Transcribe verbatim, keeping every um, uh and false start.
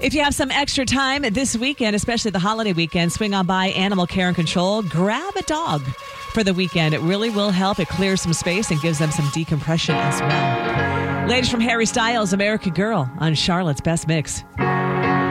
If you have some extra time this weekend, especially the holiday weekend, swing on by Animal Care and Control. Grab a dog for the weekend. It really will help. It clears some space and gives them some decompression as well. Ladies from Harry Styles, American Girl on Charlotte's Best Mix.